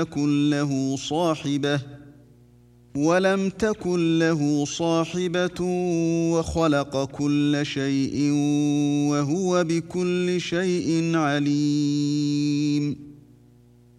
ولم تكن له صاحبة وخلق كل شيء وهو بكل شيء عليم.